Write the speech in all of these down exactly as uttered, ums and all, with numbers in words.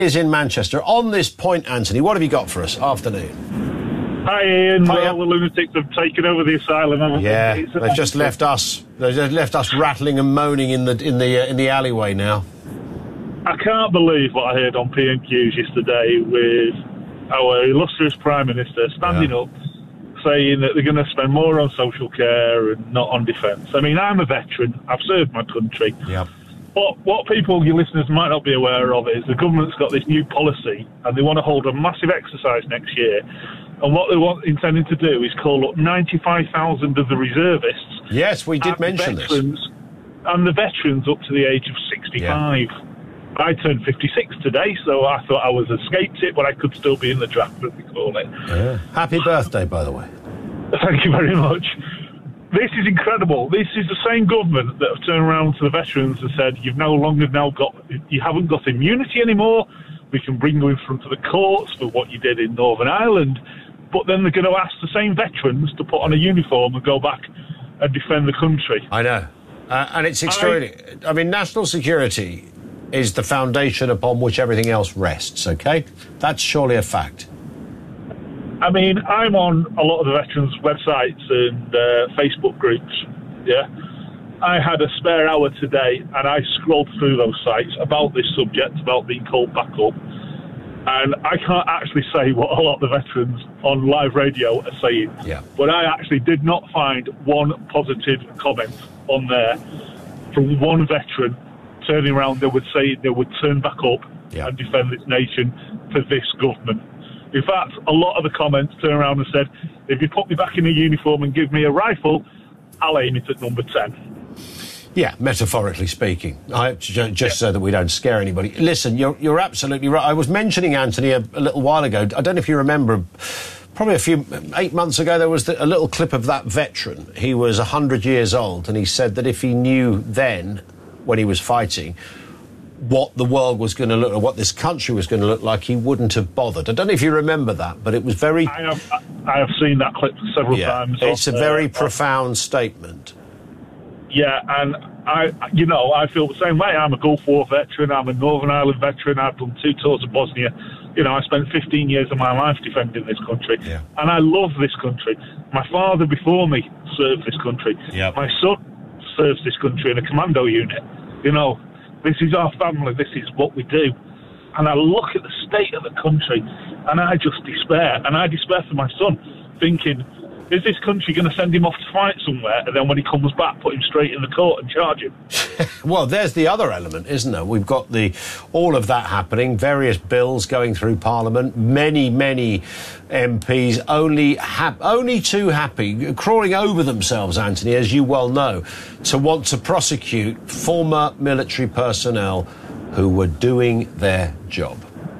Is in Manchester. On this point, Anthony, what have you got for us? Afternoon. Hi, Ian. Hi, well, yeah. the lunatics have taken over the asylum. Haven't Yeah, they? they've just left us. They've just left us rattling and moaning in the in the uh, in the alleyway now. I can't believe what I heard on P and Q's yesterday with our illustrious Prime Minister standing Yeah. up saying that they're going to spend more on social care and not on defence. I mean, I'm a veteran. I've served my country. Yep. What, what people, your listeners, might not be aware of is the government's got this new policy and they want to hold a massive exercise next year. And what they want intending to do is call up ninety-five thousand of the reservists. Yes, we did and mention veterans, this. And the veterans up to the age of sixty-five. Yeah. I turned fifty-six today, so I thought I was escaped it, but I could still be in the draft, as we call it. Yeah. Happy birthday, by the way. Thank you very much. This is incredible. This is the same government that have turned around to the veterans and said, you've no longer now got, you haven't got immunity anymore. We can bring you in front of the courts for what you did in Northern Ireland. But then they're going to ask the same veterans to put on a uniform and go back and defend the country. I know. Uh, and it's extraordinary. I, I mean, national security is the foundation upon which everything else rests, OK? That's surely a fact. I mean, I'm on a lot of the veterans' websites and uh, Facebook groups, yeah? I had a spare hour today and I scrolled through those sites about this subject, about being called back up, and I can't actually say what a lot of the veterans on live radio are saying. Yeah. But I actually did not find one positive comment on there from one veteran turning around that would say they would turn back up yeah. and defend this nation for this government. In fact, a lot of the comments turned around and said, if you put me back in a uniform and give me a rifle, I'll aim it at number ten. Yeah, metaphorically speaking, I, just yeah. so that we don't scare anybody. Listen, you're, you're absolutely right. I was mentioning, Anthony, a, a little while ago, I don't know if you remember, probably a few, eight months ago, there was the, a little clip of that veteran. He was one hundred years old, and he said that if he knew then, when he was fighting, what the world was going to look, or what this country was going to look like, he wouldn't have bothered. I don't know if you remember that, but it was very... I have, I have seen that clip several yeah, times. It's off, a very uh, profound statement. Yeah, and I, you know, I feel the same way. I'm a Gulf War veteran. I'm a Northern Ireland veteran. I've done two tours of Bosnia. You know, I spent fifteen years of my life defending this country. Yeah. And I love this country. My father before me served this country. Yep. My son serves this country in a commando unit. You know, this is our family. This is what we do. And I look at the state of the country and I just despair. And I despair for my son, thinking, is this country going to send him off to fight somewhere and then when he comes back, put him straight in the court and charge him? Well, there's the other element, isn't there? We've got the all of that happening, various bills going through Parliament, many, many M Ps only, ha- only too happy, crawling over themselves, Anthony, as you well know, to want to prosecute former military personnel who were doing their job.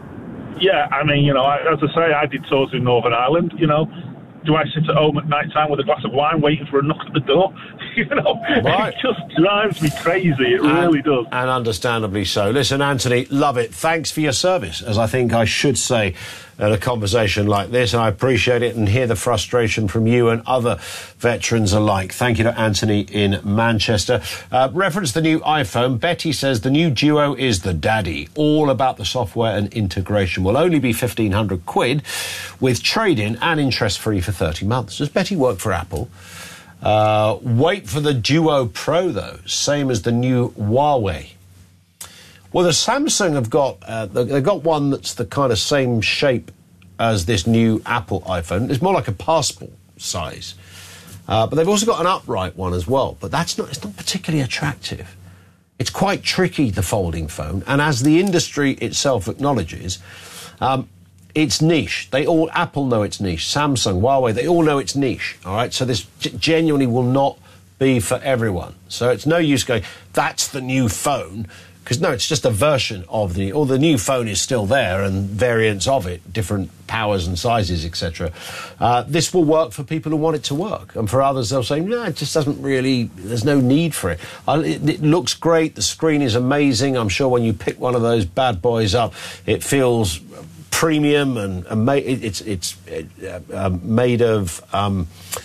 Yeah, I mean, you know, as I say, I did tours in Northern Ireland, you know. Do I sit at home at night time with a glass of wine waiting for a knock at the door? You know, right. It just drives me crazy. It and, really does. And understandably so. Listen, Anthony, love it. Thanks for your service, as I think I should say at a conversation like this. And I appreciate it and hear the frustration from you and other veterans alike. Thank you to Anthony in Manchester. Uh, reference the new iPhone. Betty says the new Duo is the daddy. All about the software and integration. Will only be fifteen hundred quid with trade-in and interest-free for thirty months. Does Betty work for Apple? Uh, wait for the Duo Pro, though. Same as the new Huawei. Well, the Samsung have got, uh, they've got one that's the kind of same shape as this new Apple iPhone. It's more like a passport size. Uh, but they've also got an upright one as well. But that's not, it's not particularly attractive. It's quite tricky, the folding phone. And as the industry itself acknowledges, um, it's niche. They all, Apple know it's niche. Samsung, Huawei, they all know it's niche. All right. So this g- genuinely will not be for everyone. So it's no use going, that's the new phone. Because, no, it's just a version of the... Or the new phone is still there and variants of it, different powers and sizes, et cetera. Uh, this will work for people who want it to work. And for others, they'll say, no, it just doesn't really... There's no need for it. Uh, it. It looks great. The screen is amazing. I'm sure when you pick one of those bad boys up, it feels premium and, and ma- it, it's, it's uh, uh, made of... Um,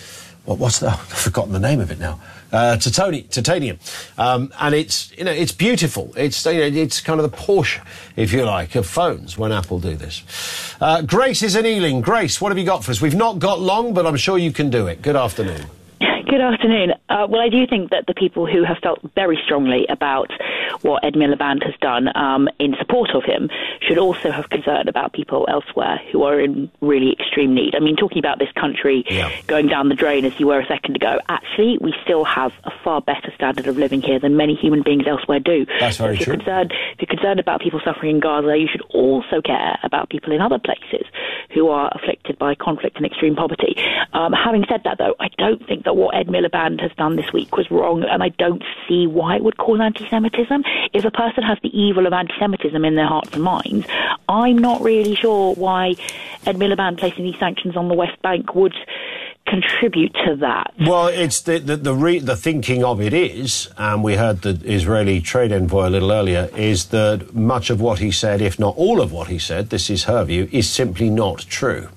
what, what's that? I've forgotten the name of it now. Uh, titanium, titanium, um, and it's you know it's beautiful. It's you know, it's kind of the Porsche, if you like, of phones when Apple do this. Uh, Grace is in Ealing. Grace, what have you got for us? We've not got long, but I'm sure you can do it. Good afternoon. Good afternoon. Uh, well, I do think that the people who have felt very strongly about what Ed Miliband has done um, in support of him should also have concern about people elsewhere who are in really extreme need. I mean, talking about this country yeah. going down the drain, as you were a second ago, actually, we still have a far better standard of living here than many human beings elsewhere do. That's very so if true. You're concerned, if you're concerned about people suffering in Gaza, you should also care about people in other places who are afflicted by conflict and extreme poverty. Um, having said that, though, I don't think that what Ed Miliband has done this week was wrong, and I don't see why it would cause anti-Semitism. If a person has the evil of anti-Semitism in their hearts and minds, I'm not really sure why Ed Miliband placing these sanctions on the West Bank would contribute to that. Well, it's the the the, re, the thinking of it is, and we heard the Israeli trade envoy a little earlier, is that much of what he said, if not all of what he said, this is her view, is simply not true.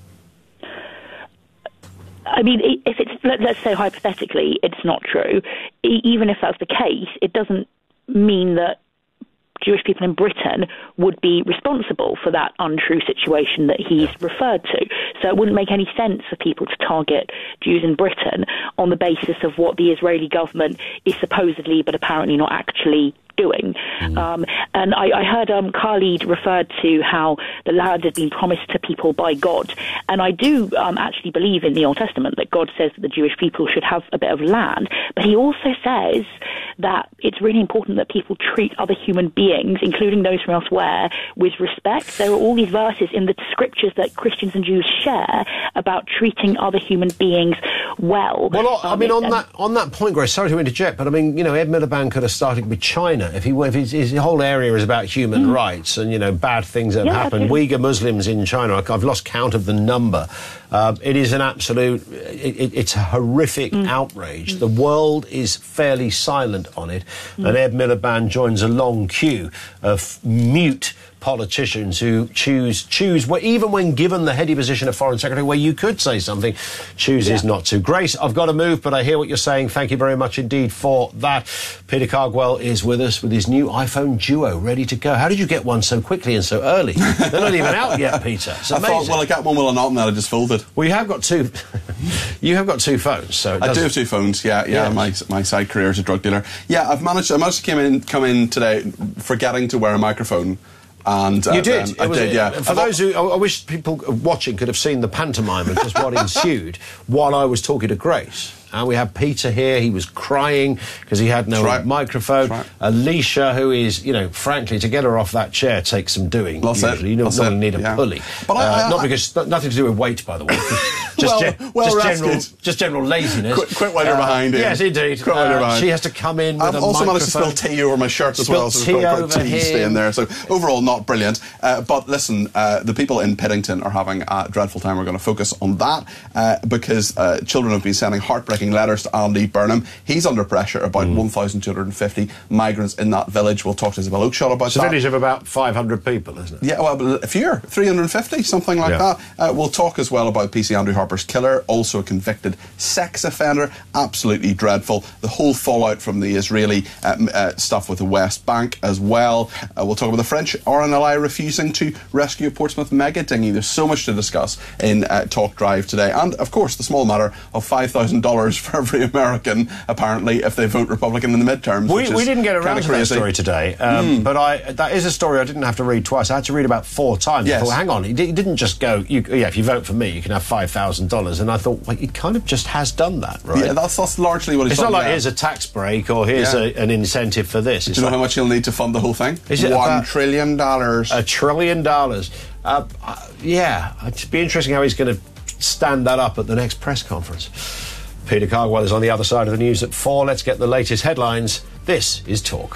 I mean, if it's, let's say hypothetically, it's not true, even if that's the case, it doesn't mean that Jewish people in Britain would be responsible for that untrue situation that he's referred to. So it wouldn't make any sense for people to target Jews in Britain on the basis of what the Israeli government is supposedly but apparently not actually doing. Mm. Um, and I, I heard um, Khalid referred to how the land had been promised to people by God. And I do um, actually believe in the Old Testament that God says that the Jewish people should have a bit of land. But he also says that it's really important that people treat other human beings, including those from elsewhere, with respect. There are all these verses in the scriptures that Christians and Jews share about treating other human beings well. Well, I um, mean, on um, that on that point, Grace, sorry to interject, but I mean, you know, Ed Miliband could have started with China. If he, if his, his whole area is about human mm. rights and, you know, bad things that have yeah, happened. absolutely. Uyghur Muslims in China, I've lost count of the number. Uh, it is an absolute, it, it's a horrific mm. outrage. Mm. The world is fairly silent on it. Mm. And Ed Miliband joins a long queue of mute politicians who choose, choose well, even when given the heady position of Foreign Secretary, where you could say something, chooses yeah. not to. Grace, I've got to move, but I hear what you're saying. Thank you very much indeed for that. Peter Cardwell is with us with his new iPhone Duo ready to go. How did you get one so quickly and so early? They're not even out yet, Peter. It's amazing. I thought, well, I got one with an alt and then I just folded. Well, you have got two. You have got two phones, so it I do have two phones. Yeah, yeah. Yes. My my side career as a drug dealer. Yeah, I've managed. I managed to come in come in today, forgetting to wear a microphone. And uh, you did. Um, I was, did. Yeah. For those who, I wish people watching could have seen the pantomime of just what ensued while I was talking to Grace. And we have Peter here. He was crying because he had no right. microphone. Right. Alicia, who is, you know, frankly, to get her off that chair takes some doing. That's usually, it. you don't That's normally it. need a yeah. pulley. But I, uh, I, not I, because nothing to do with weight, by the way. Just, well, gen, well just general, just general laziness. Quit, quit while you're uh, behind. Him. Yes, indeed. Quit while you're uh, behind. She has to come in. With I've a also microphone. managed to spill tea over my shirt as well, so tea there's over got tea him. stain there. So overall, not brilliant. Uh, but listen, uh, the people in Piddington are having a dreadful time. We're going to focus on that uh, because uh, children have been sending heartbreaking letters to Andy Burnham. He's under pressure. About mm. one thousand two hundred fifty migrants in that village. We'll talk to Isabel Oakeshott about it's that. It's a village of about five hundred people, isn't it? Yeah, well, a few, three hundred fifty, something like yeah. that. Uh, we'll talk as well about P C Andrew Harper's killer, also a convicted sex offender. Absolutely dreadful. The whole fallout from the Israeli uh, uh, stuff with the West Bank as well. Uh, we'll talk about the French R N L I refusing to rescue a Portsmouth mega dinghy. There's so much to discuss in uh, Talk Drive today. And, of course, the small matter of five thousand dollars for every American, apparently, if they vote Republican in the midterms. We, we didn't get around to crazy. that story today, um, mm. but I, that is a story I didn't have to read twice. I had to read about four times. Yes. I thought, hang on, he, he didn't just go, you, yeah, if you vote for me, you can have five thousand dollars. And I thought, well, he kind of just has done that, right? Yeah, that's, that's largely what he's it's done. It's not like yeah. here's a tax break or here's yeah. a, an incentive for this. Do it's you know like, how much you'll need to fund the whole thing? Is it One trillion dollars. A trillion dollars. Uh, uh, yeah, it'd be interesting how he's going to stand that up at the next press conference. Peter Cardwell is on the other side of the news at four. Let's get the latest headlines. This is Talk.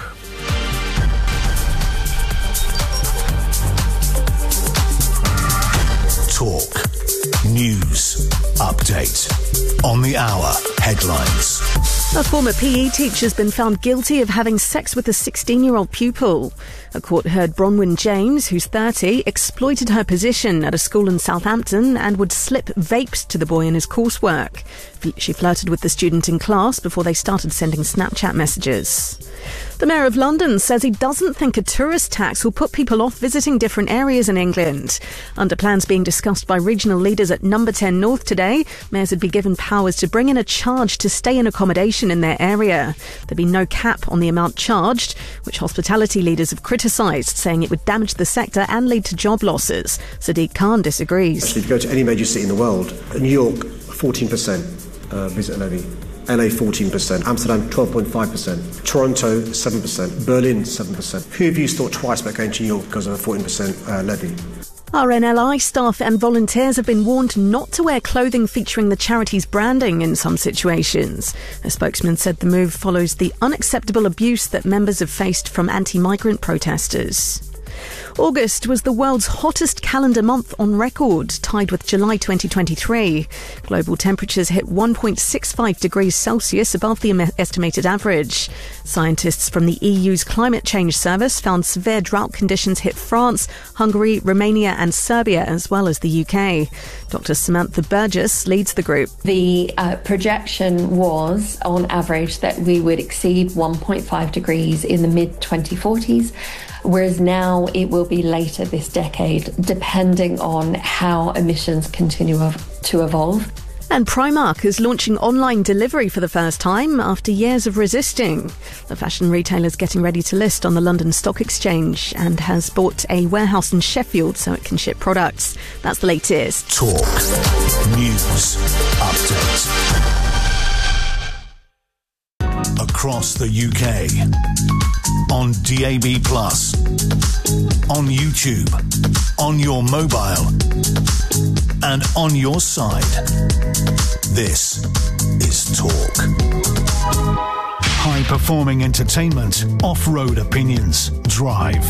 Talk. News. Update. On the hour. Headlines. A former P E teacher has been found guilty of having sex with a sixteen-year-old pupil. A court heard Bronwyn James, who's thirty, exploited her position at a school in Southampton and would slip vapes to the boy in his coursework. She flirted with the student in class before they started sending Snapchat messages. The Mayor of London says he doesn't think a tourist tax will put people off visiting different areas in England. Under plans being discussed by regional leaders at Number ten North today, mayors would be given powers to bring in a charge to stay in accommodation in their area. There'd be no cap on the amount charged, which hospitality leaders have criticised, saying it would damage the sector and lead to job losses. Sadiq Khan disagrees. Actually, if you go to any major city in the world, New York, fourteen percent uh, visit levy. L A fourteen percent, Amsterdam twelve point five percent, Toronto seven percent, Berlin seven percent. Who of you thought twice about going to New York because of a fourteen percent uh, levy? R N L I staff and volunteers have been warned not to wear clothing featuring the charity's branding in some situations. A spokesman said the move follows the unacceptable abuse that members have faced from anti-migrant protesters. August was the world's hottest calendar month on record, tied with July twenty twenty-three. Global temperatures hit one point six five degrees Celsius above the estimated average. Scientists from the E U's Climate Change Service found severe drought conditions hit France, Hungary, Romania and Serbia, as well as the U K. Doctor Samantha Burgess leads the group. The uh, projection was, on average, that we would exceed one point five degrees in the mid twenty forties. Whereas now it will be later this decade, depending on how emissions continue to evolve. And Primark is launching online delivery for the first time after years of resisting. The fashion retailer is getting ready to list on the London Stock Exchange and has bought a warehouse in Sheffield so it can ship products. That's the latest. Talk News Update. Across the U K, on D A B plus, on YouTube, on your mobile, and on your side. This is Talk. High-performing entertainment, off-road opinions, drive.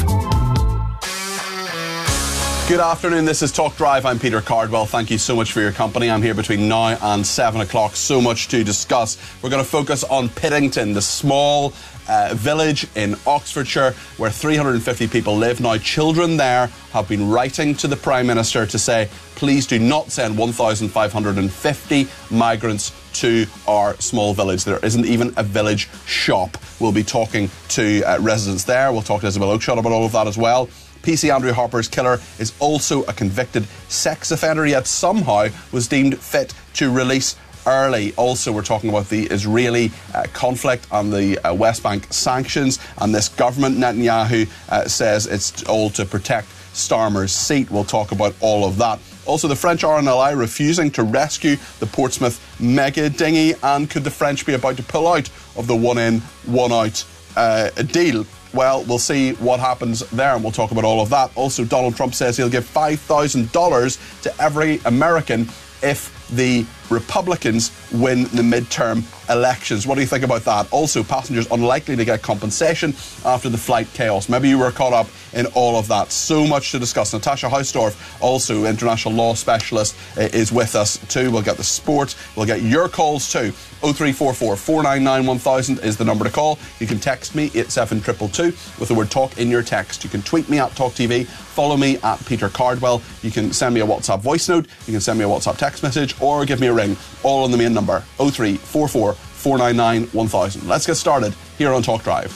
Good afternoon, this is Talk Drive. I'm Peter Cardwell. Thank you so much for your company. I'm here between now and seven o'clock. So much to discuss. We're going to focus on Piddington, the small uh, village in Oxfordshire where three hundred fifty people live. Now, children there have been writing to the Prime Minister to say, please do not send one thousand five hundred fifty migrants to our small village. There isn't even a village shop. We'll be talking to uh, residents there. We'll talk to Isabel Oakeshott about all of that as well. P C Andrew Harper's killer is also a convicted sex offender, yet somehow was deemed fit to release early. Also, we're talking about the Israeli uh, conflict and the uh, West Bank sanctions, and this government, Netanyahu, uh, says it's all to protect Starmer's seat. We'll talk about all of that. Also, the French R N L I refusing to rescue the Portsmouth mega dinghy, and could the French be about to pull out of the one-in, one-out uh, deal? Well, we'll see what happens there, and we'll talk about all of that. Also, Donald Trump says he'll give five thousand dollars to every American if the Republicans win the midterm elections. What do you think about that? Also, passengers unlikely to get compensation after the flight chaos. Maybe you were caught up in all of that. So much to discuss. Natasha Hausdorff, also international law specialist, is with us too. We'll get the sport. We'll get your calls too. oh three four four, four nine nine, one thousand is the number to call. You can text me eight seven two two two with the word talk in your text. You can tweet me at Talk T V. Follow me at Peter Cardwell. You can send me a WhatsApp voice note. You can send me a WhatsApp text message, or give me a ring, all on the main number, oh three four four, four nine nine, one thousand. Let's get started here on Talk Drive.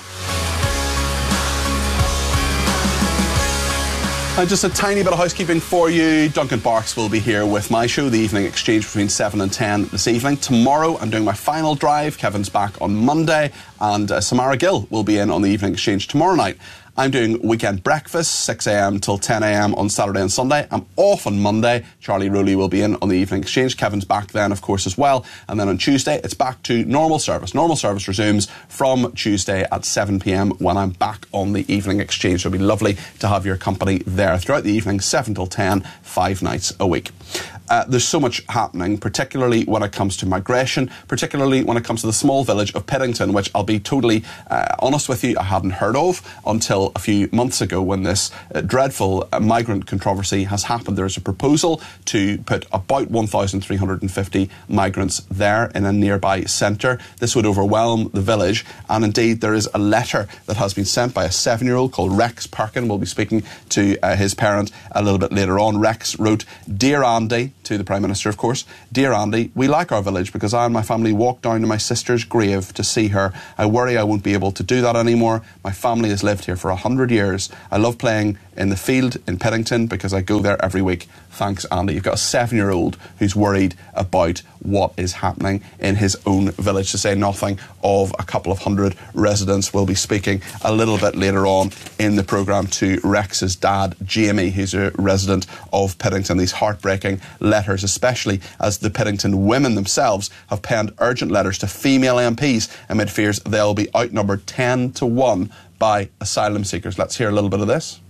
And just a tiny bit of housekeeping for you. Duncan Barks will be here with my show, The Evening Exchange, between seven and ten this evening. Tomorrow, I'm doing my final drive. Kevin's back on Monday, and uh, Samara Gill will be in on The Evening Exchange tomorrow night. I'm doing weekend breakfast, six a.m. till ten a.m. on Saturday and Sunday. I'm off on Monday. Charlie Rowley will be in on the Evening Exchange. Kevin's back then, of course, as well. And then on Tuesday, it's back to normal service. Normal service resumes from Tuesday at seven p.m. when I'm back on the Evening Exchange. It'll be lovely to have your company there throughout the evening, seven till ten, five nights a week. Uh, there's so much happening, particularly when it comes to migration, particularly when it comes to the small village of Piddington, which I'll be totally uh, honest with you, I hadn't heard of until a few months ago when this uh, dreadful uh, migrant controversy has happened. There is a proposal to put about one thousand three hundred fifty migrants there in a nearby centre. This would overwhelm the village, and indeed there is a letter that has been sent by a seven-year-old called Rex Perkin. We'll be speaking to uh, his parent a little bit later on. Rex wrote, "Dear Andy," to the Prime Minister, of course, "Dear Andy, we like our village because I and my family walk down to my sister's grave to see her. I worry I won't be able to do that anymore. My family has lived here for a hundred years. I love playing in the field in Piddington because I go there every week. Thanks, Andy." You've got a seven-year-old who's worried about what is happening in his own village, to say nothing of a couple of hundred residents. We'll be speaking a little bit later on in the programme to Rex's dad, Jamie, who's a resident of Piddington. These heartbreaking letters, especially as the Piddington women themselves have penned urgent letters to female M Ps amid fears they'll be outnumbered ten to one by asylum seekers. Let's hear a little bit of this.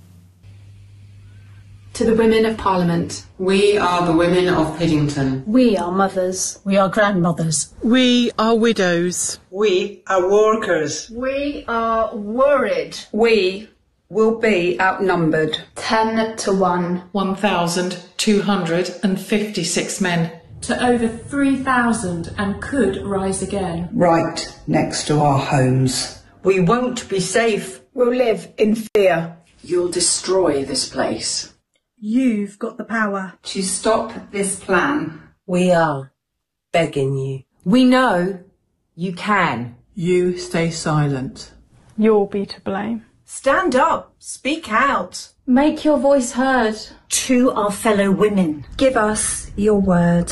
To the women of Parliament. We are the women of Piddington. We are mothers. We are grandmothers. We are widows. We are workers. We are worried. We will be outnumbered. Ten to one. One thousand two hundred and fifty-six men. To over three thousand and could rise again. Right next to our homes. We won't be safe. We'll live in fear. You'll destroy this place. You've got the power to stop this plan. We are begging you. We know you can. You stay silent. You'll be to blame. Stand up. Speak out. Make your voice heard. To our fellow women. Give us your word.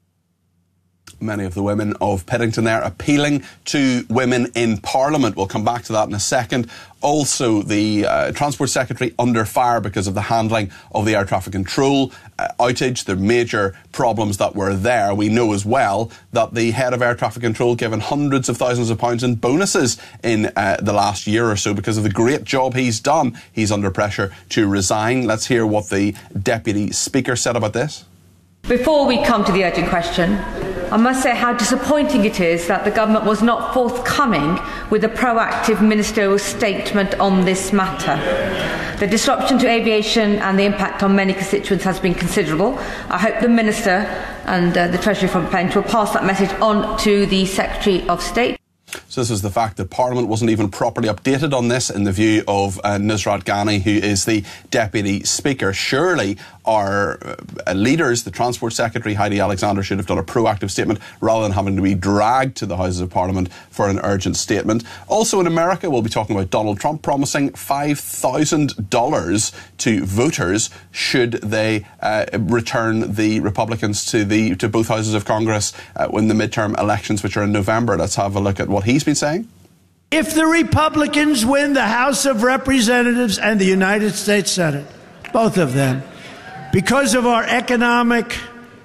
Many of the women of Piddington there appealing to women in Parliament. We'll come back to that in a second. Also, the uh, Transport Secretary under fire because of the handling of the air traffic control uh, outage, the major problems that were there. We know as well that the head of air traffic control given hundreds of thousands of pounds in bonuses in uh, the last year or so because of the great job he's done. He's under pressure to resign. Let's hear what the Deputy Speaker said about this. Before we come to the urgent question, I must say how disappointing it is that the government was not forthcoming with a proactive ministerial statement on this matter. The disruption to aviation and the impact on many constituents has been considerable. I hope the Minister and uh, the Treasury from Plant will pass that message on to the Secretary of State. So this was the fact that Parliament wasn't even properly updated on this in the view of uh, Nusrat Ghani, who is the Deputy Speaker. Surely our uh, leaders, the Transport Secretary, Heidi Alexander, should have done a proactive statement rather than having to be dragged to the Houses of Parliament for an urgent statement. Also in America, we'll be talking about Donald Trump promising five thousand dollars to voters should they uh, return the Republicans to the to both Houses of Congress uh, in the midterm elections, which are in November. Let's have a look at what he's been saying. If the Republicans win the House of Representatives and the United States Senate, both of them, because of our economic,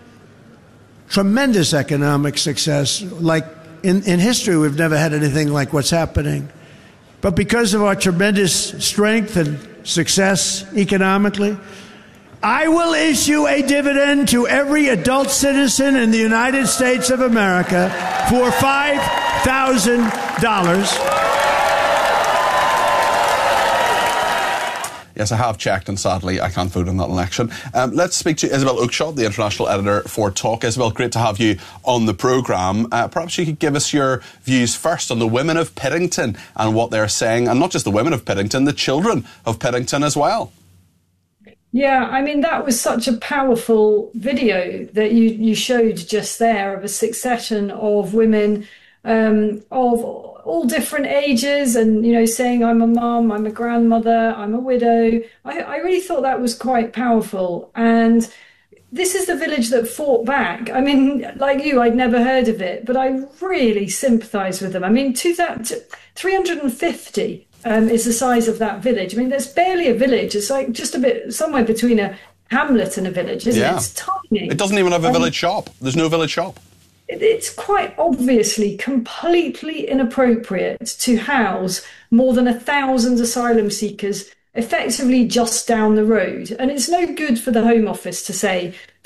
tremendous economic success, like in, in history we've never had anything like what's happening, but because of our tremendous strength and success economically, I will issue a dividend to every adult citizen in the United States of America for five thousand dollars. Yes, I have checked, and sadly, I can't vote in that election. Um, let's speak to Isabel Oakeshott, the international editor for Talk. Isabel, great to have you on the programme. Uh, perhaps you could give us your views first on the women of Piddington and what they're saying, and not just the women of Piddington, the children of Piddington as well. Yeah, I mean, that was such a powerful video that you, you showed just there of a succession of women um, of all different ages and, you know, saying, I'm a mum, I'm a grandmother, I'm a widow. I, I really thought that was quite powerful. And this is the village that fought back. I mean, like you, I'd never heard of it, but I really sympathise with them. I mean, two thousand, three hundred fifty Um, is the size of that village. I mean, there's barely a village. It's like just a bit, somewhere between a hamlet and a village, isn't yeah. it? It's tiny. It doesn't even have a um, village shop. There's no village shop. It's quite obviously completely inappropriate to house more than a thousand asylum seekers effectively just down the road. And it's no good for the Home Office to say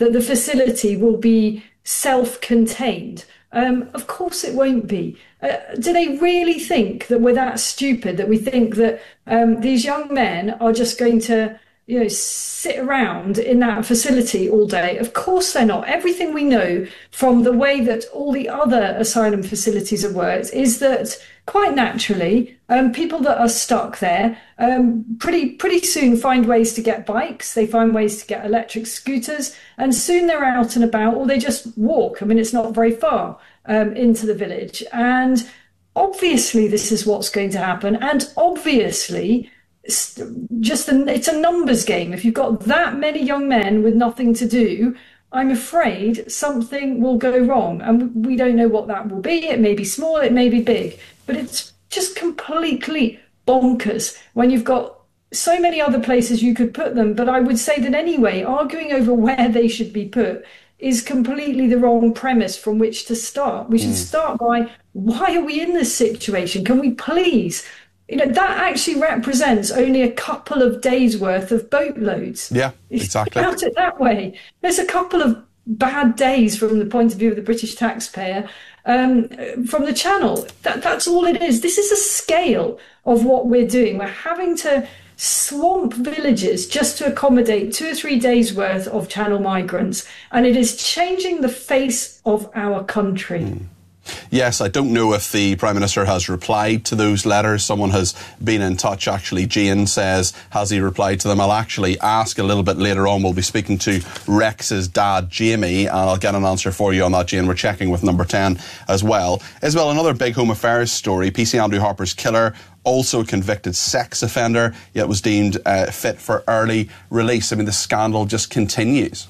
that the facility will be self-contained. Um, of course it won't be. Uh, do they really think that we're that stupid, that we think that um, these young men are just going to, you know, sit around in that facility all day? Of course they're not. Everything we know from the way that all the other asylum facilities have worked is that quite naturally, um, people that are stuck there um, pretty pretty soon find ways to get bikes, they find ways to get electric scooters, and soon they're out and about, or they just walk. I mean, it's not very far um, into the village. And obviously this is what's going to happen. And obviously, it's just a, it's a numbers game. If you've got that many young men with nothing to do, I'm afraid something will go wrong. And we don't know what that will be. It may be small, it may be big. But it's just completely bonkers when you've got so many other places you could put them. But I would say that anyway, arguing over where they should be put is completely the wrong premise from which to start. We should mm. start by, why are we in this situation? Can we please... You know, that actually represents only a couple of days' worth of boatloads. Yeah, exactly. Think about it that way. There's a couple of bad days from the point of view of the British taxpayer um, from the Channel. That, that's all it is. This is a scale of what we're doing. We're having to swamp villages just to accommodate two or three days' worth of Channel migrants, and it is changing the face of our country. Mm. Yes, I don't know if the Prime Minister has replied to those letters. Someone has been in touch, actually. Jane says, has he replied to them? I'll actually ask a little bit later on. We'll be speaking to Rex's dad, Jamie, and I'll get an answer for you on that, Jane. We're checking with number ten as well. Isabel, another big Home Affairs story. P C Andrew Harper's killer, also a convicted sex offender, yet was deemed uh, fit for early release. I mean, the scandal just continues.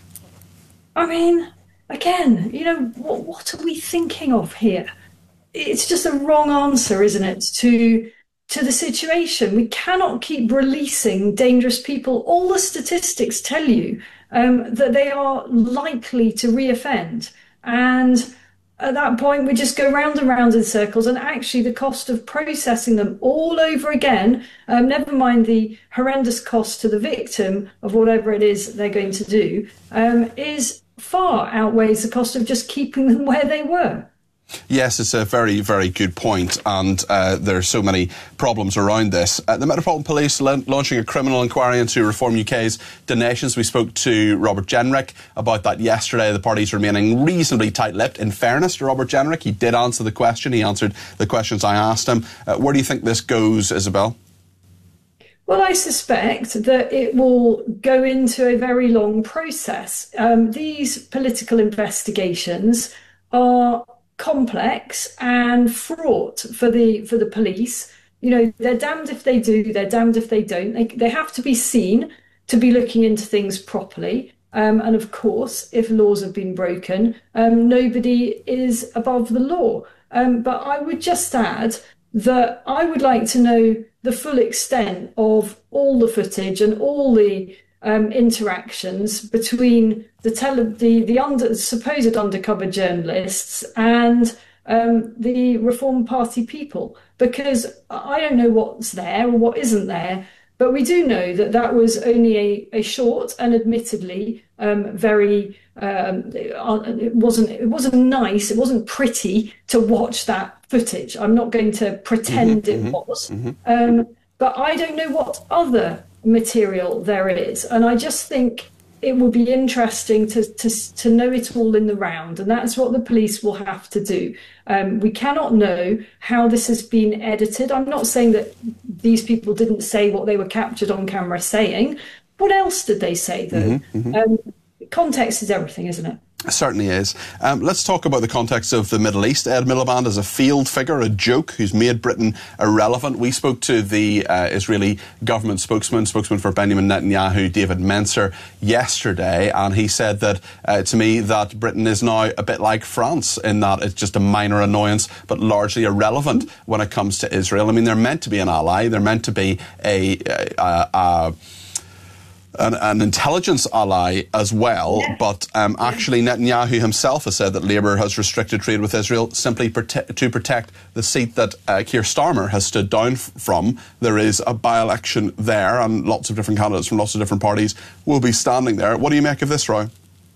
I mean... Again, you know, what, what are we thinking of here? It's just a wrong answer, isn't it, to to the situation. We cannot keep releasing dangerous people. All the statistics tell you um, that they are likely to reoffend. And at that point, we just go round and round in circles. And actually, the cost of processing them all over again, um, never mind the horrendous cost to the victim of whatever it is they're going to do, um, is... far outweighs the cost of just keeping them where they were. Yes, it's a very, very good point, and uh, there are so many problems around this. Uh, the Metropolitan Police la- launching a criminal inquiry into Reform U K's donations. We spoke to Robert Jenrick about that yesterday. The party's remaining reasonably tight-lipped. In fairness to Robert Jenrick, he did answer the question. He answered the questions I asked him. Uh, where do you think this goes, Isabel? Well, I suspect that it will go into a very long process. Um, these political investigations are complex and fraught for the for the police. You know, they're damned if they do, they're damned if they don't. They, they have to be seen to be looking into things properly. Um, and of course, if laws have been broken, um, nobody is above the law. Um, but I would just add that I would like to know the full extent of all the footage and all the um, interactions between the tele- the, the under- supposed undercover journalists and um, the Reform Party people, because I don't know what's there or what isn't there, but we do know that that was only a, a short and admittedly um, very um, it wasn't it wasn't nice, it wasn't pretty to watch that footage. I'm not going to pretend mm-hmm, it mm-hmm, was, mm-hmm. Um, but I don't know what other material there is, and I just think it would be interesting to, to to know it all in the round, and that's what the police will have to do. Um, we cannot know how this has been edited. I'm not saying that these people didn't say what they were captured on camera saying. What else did they say, though? Mm-hmm, mm-hmm. Um, context is everything, isn't it? It certainly is. Um, let's talk about the context of the Middle East. Ed Miliband is a field figure, a joke, who's made Britain irrelevant. We spoke to the uh, Israeli government spokesman, spokesman for Benjamin Netanyahu, David Mencer, yesterday, and he said that, uh, to me, that Britain is now a bit like France in that it's just a minor annoyance, but largely irrelevant when it comes to Israel. I mean, they're meant to be an ally. They're meant to be a... a, a, a An, an intelligence ally as well, yeah. but um, actually Netanyahu himself has said that Labour has restricted trade with Israel simply prote- to protect the seat that uh, Keir Starmer has stood down f- from. There is a by-election there, and lots of different candidates from lots of different parties will be standing there. What do you make of this, Roy?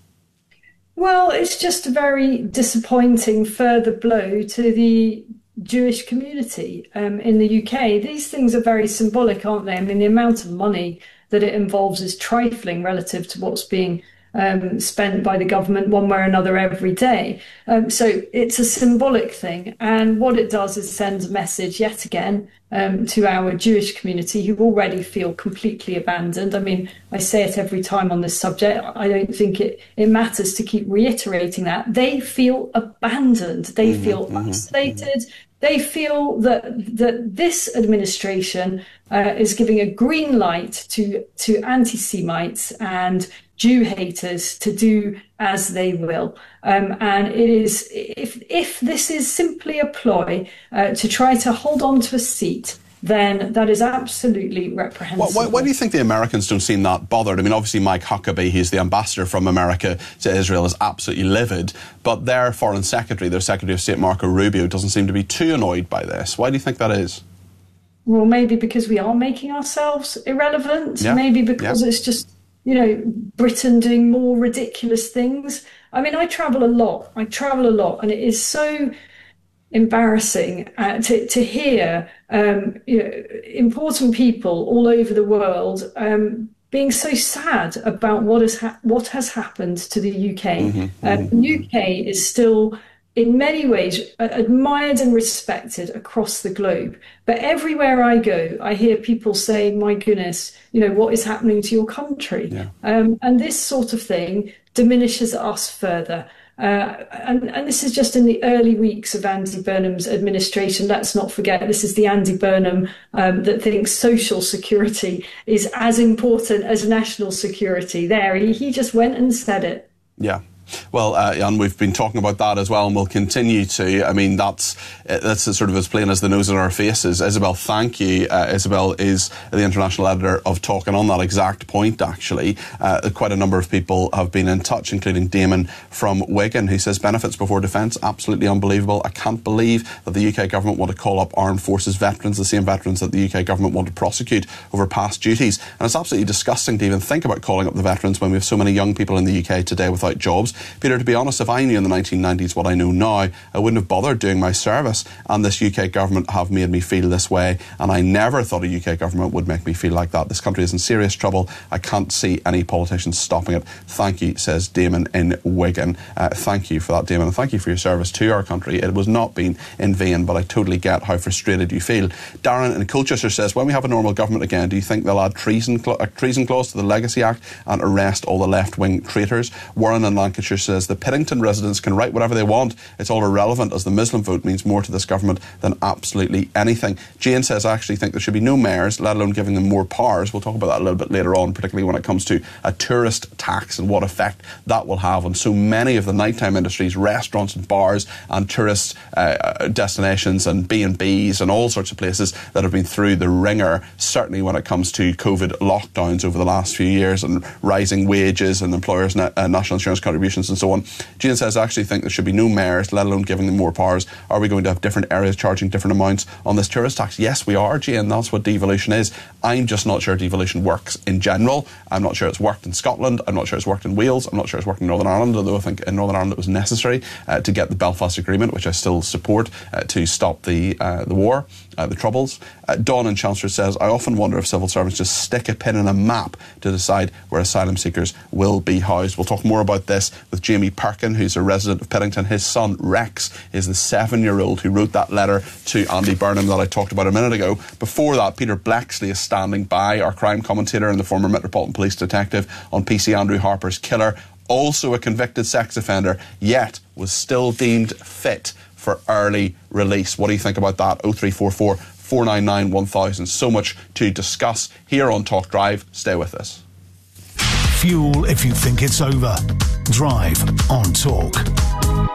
Well, it's just a very disappointing further blow to the Jewish community um, in the U K. These things are very symbolic, aren't they? I mean, the amount of money that it involves is trifling relative to what's being um, spent by the government one way or another every day. Um, so it's a symbolic thing. And what it does is send a message yet again um, to our Jewish community, who already feel completely abandoned. I mean, I say it every time on this subject. I don't think it, it matters to keep reiterating that. They feel abandoned. They mm-hmm, feel mm-hmm, isolated. Mm-hmm. They feel that that this administration uh, is giving a green light to to anti-Semites and Jew haters to do as they will. Um, and it is, if if this is simply a ploy uh, to try to hold on to a seat, then that is absolutely reprehensible. Why, why do you think the Americans don't seem that bothered? I mean, obviously Mike Huckabee, who's the ambassador from America to Israel, is absolutely livid, but their foreign secretary, their Secretary of State Marco Rubio, doesn't seem to be too annoyed by this. Why do you think that is? Well, maybe because we are making ourselves irrelevant. Yeah. Maybe because yeah. it's just, you know, Britain doing more ridiculous things. I mean, I travel a lot. I travel a lot, and it is so embarrassing uh, to to hear um, you know, important people all over the world um, being so sad about what has ha- what has happened to the U K. Mm-hmm, uh, mm-hmm. The U K is still, in many ways, uh, admired and respected across the globe. But everywhere I go, I hear people saying, "My goodness, you know, what is happening to your country?" Yeah. Um, and this sort of thing diminishes us further. Uh, and, and this is just in the early weeks of Andy Burnham's administration. Let's not forget, this is the Andy Burnham um, that thinks social security is as important as national security. There, he, he just went and said it. Yeah. Well, uh, and we've been talking about that as well, and we'll continue to. I mean, that's that's sort of as plain as the nose on our faces. Isabel, thank you. Uh, Isabel is the international editor of Talk, and on that exact point, actually, uh, quite a number of people have been in touch, including Damon from Wigan, who says benefits before defence, absolutely unbelievable. I can't believe that the U K government want to call up armed forces veterans, the same veterans that the U K government want to prosecute over past duties. And it's absolutely disgusting to even think about calling up the veterans when we have so many young people in the U K today without jobs. Peter, to be honest, if I knew in the nineteen nineties what I know now, I wouldn't have bothered doing my service. And this U K government have made me feel this way. And I never thought a U K government would make me feel like that. This country is in serious trouble. I can't see any politicians stopping it. Thank you, says Damon in Wigan. Uh, thank you for that, Damon. And thank you for your service to our country. It was not been in vain, but I totally get how frustrated you feel. Darren in Colchester says, when we have a normal government again, do you think they'll add treason, cl- a treason clause to the Legacy Act and arrest all the left-wing traitors? Warren in Lancashire says, the Piddington residents can write whatever they want. It's all irrelevant, as the Muslim vote means more to this government than absolutely anything. Jane says, I actually think there should be no mayors, let alone giving them more powers. We'll talk about that a little bit later on, particularly when it comes to a tourist tax and what effect that will have on so many of the nighttime industries, restaurants and bars and tourist uh, destinations and B and B's and all sorts of places that have been through the ringer, certainly when it comes to COVID lockdowns over the last few years and rising wages and employers' na- uh, national insurance contributions and so on. Jane says, I actually think there should be no mayors, let alone giving them more powers. Are we going to have different areas charging different amounts on this tourist tax? Yes, we are, Jane. That's what devolution is. I'm just not sure devolution works in general. I'm not sure it's worked in Scotland. I'm not sure it's worked in Wales. I'm not sure it's worked in Northern Ireland, although I think in Northern Ireland it was necessary uh, to get the Belfast Agreement, which I still support, uh, to stop the uh, the war, uh, the Troubles. Uh, Dawn in Chancellor says, I often wonder if civil servants just stick a pin in a map to decide where asylum seekers will be housed. We'll talk more about this with Jamie Perkin, who's a resident of Piddington. His son, Rex, is the seven-year-old who wrote that letter to Andy Burnham that I talked about a minute ago. Before that, Peter Blexley is standing by, our crime commentator and the former Metropolitan Police detective on P C Andrew Harper's killer, also a convicted sex offender, yet was still deemed fit for early release. What do you think about that? oh three four four, four nine nine, one thousand. So much to discuss here on Talk Drive. Stay with us. Fuel if you think it's over. Drive on Talk.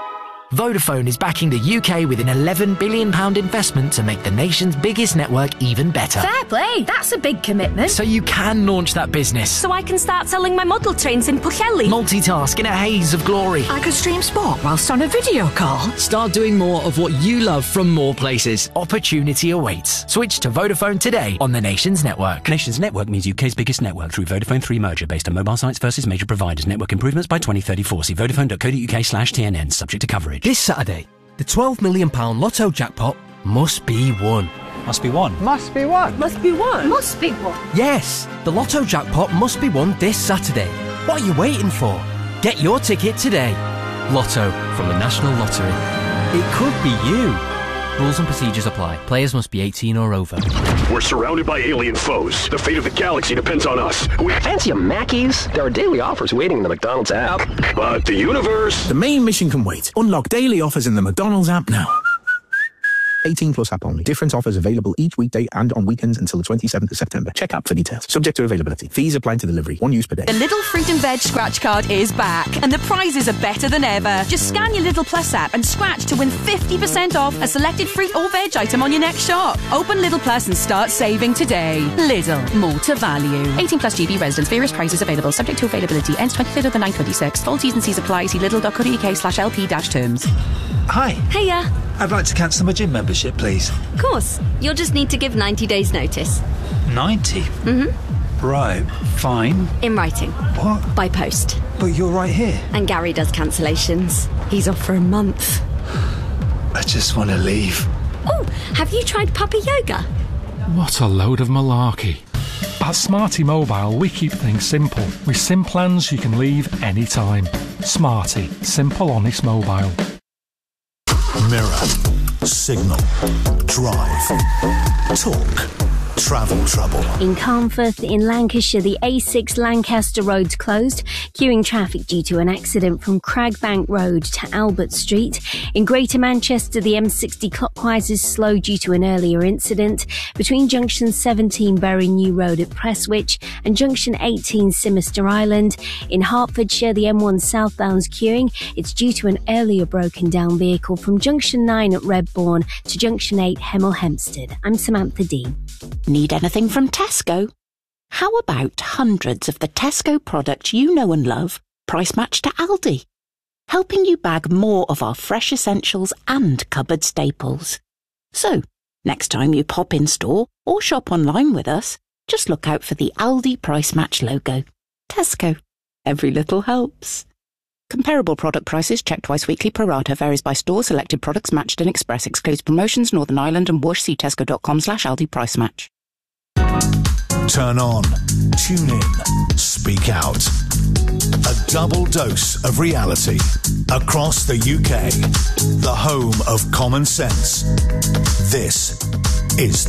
Vodafone is backing the U K with an eleven billion pounds investment to make the nation's biggest network even better. Fair play, that's a big commitment. So you can launch that business. So I can start selling my model trains in Pwllheli. Multitask in a haze of glory. I could stream sport whilst on a video call. Start doing more of what you love from more places. Opportunity awaits. Switch to Vodafone today on the nation's network. Nation's network means U K's biggest network through Vodafone three merger based on mobile sites versus major providers. Network improvements by twenty thirty-four. See vodafone.co.uk slash TNN, subject to coverage. This Saturday, the twelve million pounds lotto jackpot must be won. Must be won. Must be won. Must be won. Must be won. Yes, the lotto jackpot must be won this Saturday. What are you waiting for? Get your ticket today. Lotto from the National Lottery. It could be you. Rules and procedures apply. Players must be eighteen or over. We're surrounded by alien foes. The fate of the galaxy depends on us. We fancy a Mackey's? There are daily offers waiting in the McDonald's app. But the universe... The main mission can wait. Unlock daily offers in the McDonald's app now. eighteen plus app only. Different offers available each weekday and on weekends until the twenty-seventh of September. Check app for details. Subject to availability. Fees apply to delivery. One use per day. The Lidl Fruit and Veg scratch card is back and the prizes are better than ever. Just scan your Lidl Plus app and scratch to win fifty percent off a selected fruit or veg item on your next shop. Open Lidl Plus and start saving today. Lidl. More to value. eighteen plus G B residents. Various prices available. Subject to availability. Ends twenty-third of the ninth twenty-six. All T's and C's apply. See lidl.co.uk slash LP dash terms. Hi. Hiya. I'd like to cancel my gym membership, please. Of course. You'll just need to give ninety days notice. ninety? Mm-hmm. Right. Fine. In writing. What? By post. But you're right here. And Gary does cancellations. He's off for a month. I just want to leave. Oh, have you tried puppy yoga? What a load of malarkey. At Smarty Mobile, we keep things simple. With SIM plans you can leave anytime. Smarty. Simple, honest mobile. Mirror, Signal, Drive, Talk, Travel Trouble. In Carnforth in Lancashire, the A six Lancaster Road's closed, queuing traffic due to an accident from Cragbank Road to Albert Street. In Greater Manchester, the M sixty clockwise is slow due to an earlier incident. Between junction seventeen Bury New Road at Prestwich and junction eighteen Simister Island. In Hertfordshire, the M one southbound's queuing. It's due to an earlier broken down vehicle from junction nine at Redbourne to junction eight Hemel Hempstead. I'm Samantha Dean. Need anything from Tesco? How about hundreds of the Tesco products you know and love, price matched to Aldi? Helping you bag more of our fresh essentials and cupboard staples. So, next time you pop in store or shop online with us, just look out for the Aldi price match logo. Tesco. Every little helps. Comparable product prices checked twice weekly pro rata varies by store. Selected products matched in Express. Excludes promotions Northern Ireland and Whoosh. See tesco.com slash Aldi price match. Turn on, tune in, speak out. A double dose of reality across the U K. The home of common sense. This is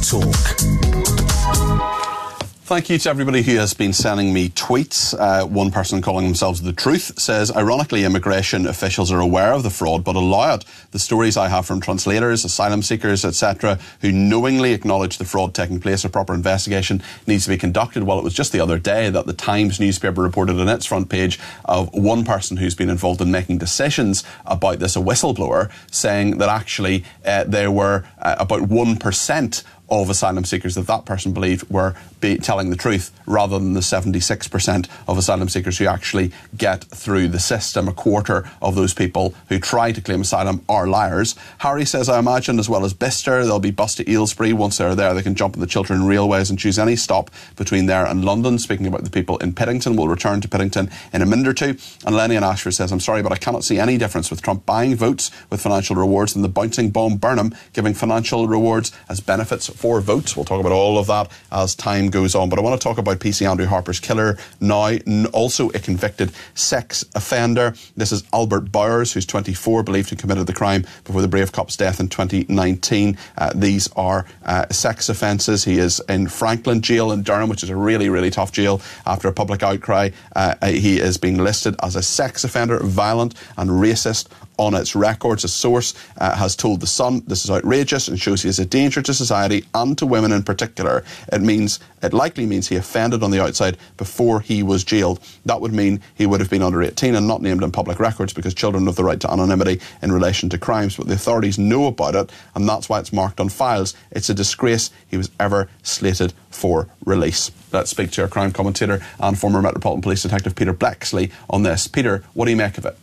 Talk. Thank you to everybody who has been sending me tweets. Uh, one person calling themselves The Truth says, ironically, immigration officials are aware of the fraud but allow it. The stories I have from translators, asylum seekers, et cetera, who knowingly acknowledge the fraud taking place, a proper investigation needs to be conducted. Well, it was just the other day that the Times newspaper reported on its front page of one person who's been involved in making decisions about this, a whistleblower, saying that actually uh, there were uh, about one percent of asylum seekers that that person believed were be telling the truth, rather than the seventy-six percent of asylum seekers who actually get through the system. A quarter of those people who try to claim asylum are liars. Harry says, I imagine as well as Bicester, they'll be bus to Aylesbury. Once they're there, they can jump on the Chiltern Railways and choose any stop between there and London. Speaking about the people in Piddington, we'll return to Piddington in a minute or two. And Lenny in Ashford says, I'm sorry, but I cannot see any difference with Trump buying votes with financial rewards and the bouncing bomb Burnham giving financial rewards as benefits for votes. We'll talk about all of that as time goes on. But I want to talk about P C Andrew Harper's killer now, also a convicted sex offender. This is Albert Bowers, who's twenty-four, believed to have committed the crime before the Brave cop's death in twenty nineteen. Uh, these are uh, sex offences. He is in Franklin Jail in Durham, which is a really, really tough jail after a public outcry. Uh, he is being listed as a sex offender, violent and racist on its records. A source uh, has told The Sun this is outrageous and shows he is a danger to society and to women in particular. It means it likely means he offended on the outside before he was jailed. That would mean he would have been under eighteen and not named in public records, because children have the right to anonymity in relation to crimes, but the authorities know about it, and that's why it's marked on files. It's a disgrace he was ever slated for release. Let's speak to our crime commentator and former Metropolitan Police Detective Peter Bleksley on this. Peter, what do you make of it?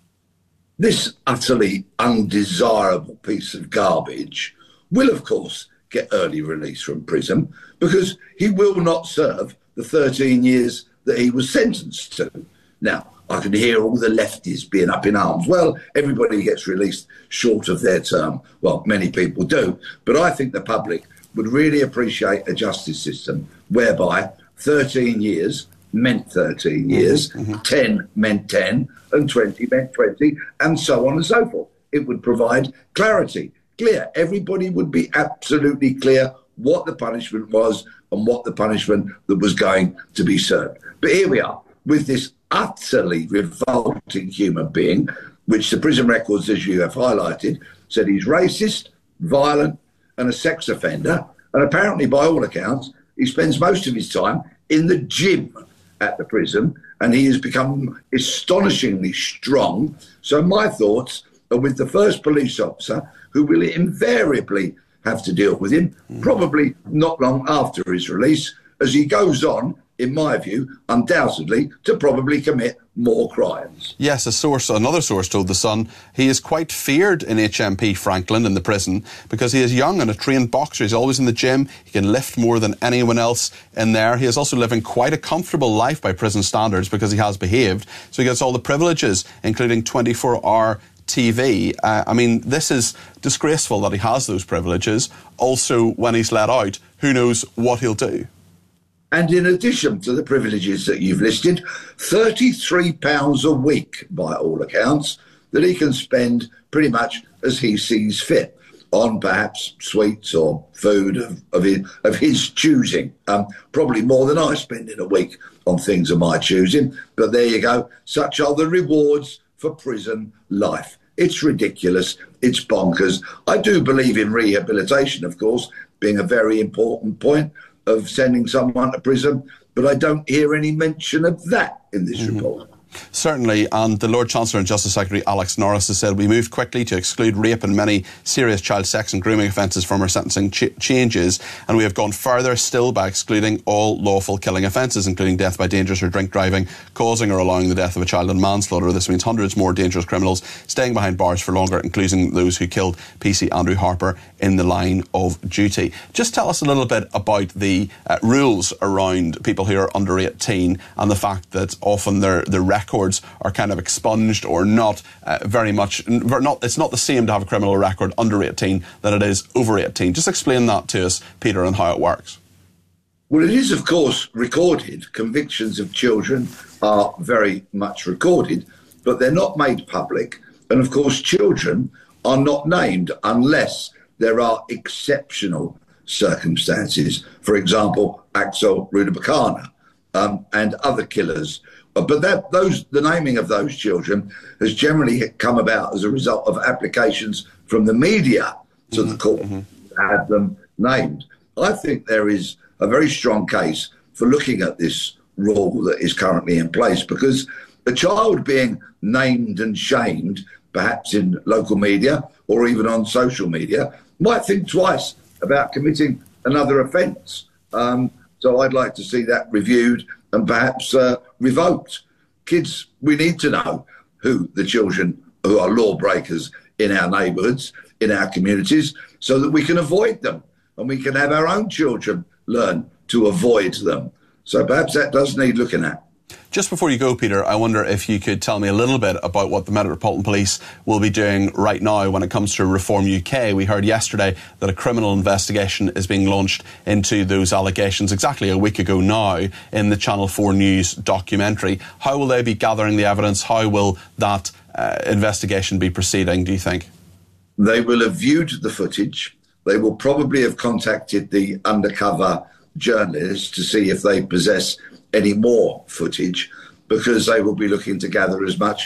This utterly undesirable piece of garbage will, of course, get early release from prison, because he will not serve the thirteen years that he was sentenced to. Now, I can hear all the lefties being up in arms. Well, everybody gets released short of their term. Well, many people do. But I think the public would really appreciate a justice system whereby thirteen years meant thirteen years, mm-hmm. ten meant ten, and twenty meant twenty, and so on and so forth. It would provide clarity, clear. Everybody would be absolutely clear what the punishment was and what the punishment that was going to be served. But here we are with this utterly revolting human being, which the prison records, as you have highlighted, said he's racist, violent, and a sex offender. And apparently, by all accounts, he spends most of his time in the gym at the prison, and he has become astonishingly strong. So my thoughts are with the first police officer who will invariably have to deal with him, probably not long after his release, as he goes on, in my view, undoubtedly, to probably commit more crimes. Yes, a source, another source told The Sun he is quite feared in H M P Franklin in the prison because he is young and a trained boxer. He's always in the gym. He can lift more than anyone else in there. He is also living quite a comfortable life by prison standards because he has behaved. So he gets all the privileges, including twenty-four hour T V. Uh, I mean, this is disgraceful that he has those privileges. Also, when he's let out, who knows what he'll do. And in addition to the privileges that you've listed, thirty-three pounds a week, by all accounts, that he can spend pretty much as he sees fit on perhaps sweets or food of, of, his, of his choosing. Um, probably more than I spend in a week on things of my choosing. But there you go. Such are the rewards for prison life. It's ridiculous. It's bonkers. I do believe in rehabilitation, of course, being a very important point of sending someone to prison, but I don't hear any mention of that in this mm-hmm. report. Certainly, and the Lord Chancellor and Justice Secretary Alex Norris has said we moved quickly to exclude rape and many serious child sex and grooming offences from our sentencing ch changes, and we have gone further still by excluding all lawful killing offences, including death by dangerous or drink driving, causing or allowing the death of a child, and manslaughter. This means hundreds more dangerous criminals staying behind bars for longer, including those who killed P C Andrew Harper in the line of duty. Just tell us a little bit about the uh, rules around people who are under eighteen and the fact that often their, their records are kind of expunged or not uh, very much, not, it's not the same to have a criminal record under eighteen than it is over eighteen. Just explain that to us, Peter, and how it works. Well, it is, of course, recorded. Convictions of children are very much recorded, but they're not made public. And, of course, children are not named unless there are exceptional circumstances. For example, Axel Rudabakana um, and other killers. But that, those, the naming of those children has generally come about as a result of applications from the media to mm-hmm. the court mm-hmm. to have them named. I think there is a very strong case for looking at this rule that is currently in place, because a child being named and shamed, perhaps in local media or even on social media, might think twice about committing another offence. Um, so I'd like to see that reviewed and perhaps uh, revoked. Kids, we need to know who the children who are lawbreakers in our neighbourhoods, in our communities, so that we can avoid them and we can have our own children learn to avoid them. So perhaps that does need looking at. Just before you go, Peter, I wonder if you could tell me a little bit about what the Metropolitan Police will be doing right now when it comes to Reform U K. We heard yesterday that a criminal investigation is being launched into those allegations exactly a week ago now in the Channel four News documentary. How will they be gathering the evidence? How will that uh, investigation be proceeding, do you think? They will have viewed the footage. They will probably have contacted the undercover journalists to see if they possess any more footage, because they will be looking to gather as much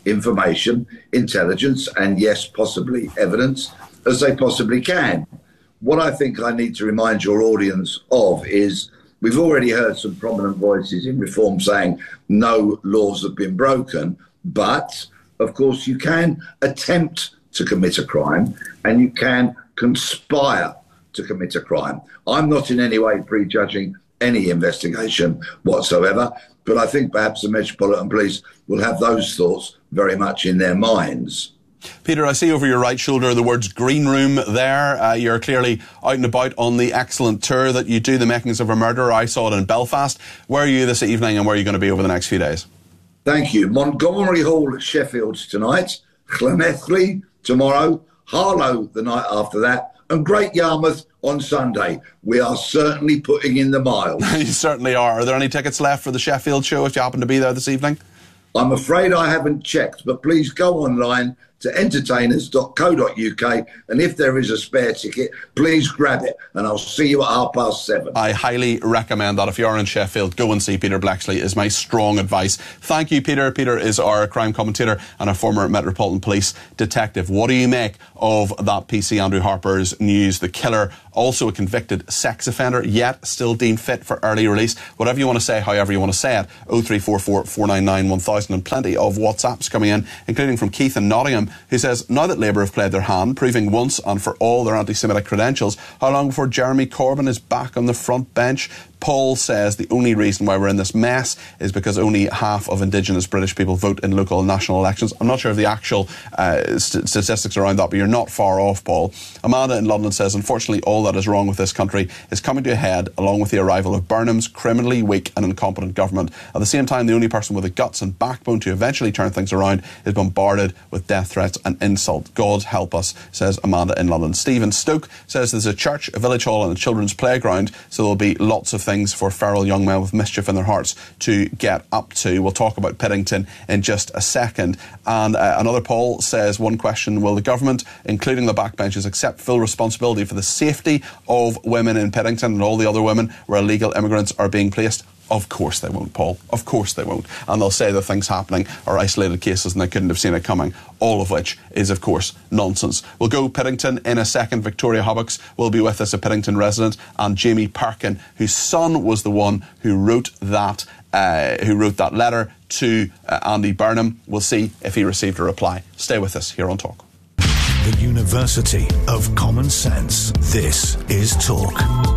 information, intelligence, and yes, possibly evidence as they possibly can. What I think I need to remind your audience of is we've already heard some prominent voices in reform saying no laws have been broken, but of course you can attempt to commit a crime and you can conspire to commit a crime. I'm not in any way prejudging any investigation whatsoever, but I think perhaps the Metropolitan Police will have those thoughts very much in their minds. Peter, I see over your right shoulder the words Green Room there. Uh, you're clearly out and about on the excellent tour that you do, The Makings of a Murderer. I saw it in Belfast. Where are you this evening and where are you going to be over the next few days? Thank you. Montgomery Hall at Sheffield tonight, Llanelli tomorrow, Harlow the night after that, and Great Yarmouth on Sunday. We are certainly putting in the miles. You certainly are. Are there any tickets left for the Sheffield show if you happen to be there this evening? I'm afraid I haven't checked, but please go online to entertainers dot co dot uk, and if there is a spare ticket, please grab it, and I'll see you at half past seven. I highly recommend that. If you are in Sheffield, go and see Peter Bleksley is my strong advice. Thank you, Peter. Peter is our crime commentator and a former Metropolitan Police detective. What do you make of that P C Andrew Harper's news? The killer, also a convicted sex offender, yet still deemed fit for early release. Whatever you want to say, however you want to say it, oh three four four, four nine nine, one thousand, and plenty of WhatsApps coming in, including from Keith in Nottingham, who says, now that Labour have played their hand, proving once and for all their anti-Semitic credentials, how long before Jeremy Corbyn is back on the front bench? Paul says the only reason why we're in this mess is because only half of Indigenous British people vote in local and national elections. I'm not sure of the actual uh, st- statistics around that, but you're not far off, Paul. Amanda in London says, unfortunately, all that is wrong with this country is coming to a head along with the arrival of Burnham's criminally weak and incompetent government. At the same time, the only person with the guts and backbone to eventually turn things around is bombarded with death threats and insult. God help us, says Amanda in London. Stephen Stoke says there's a church, a village hall and a children's playground, so there'll be lots of things for feral young men with mischief in their hearts to get up to. We'll talk about Piddington in just a second. And uh, another poll says, one question, will the government, including the backbenchers, accept full responsibility for the safety of women in Piddington and all the other women where illegal immigrants are being placed? Of course they won't, Paul. Of course they won't. And they'll say that things happening are isolated cases and they couldn't have seen it coming. All of which is, of course, nonsense. We'll go Piddington in a second. Victoria Hobbocks will be with us, a Piddington resident, and Jamie Parkin, whose son was the one who wrote that uh, who wrote that letter to uh, Andy Burnham. We'll see if he received a reply. Stay with us here on Talk. The University of Common Sense. This is Talk.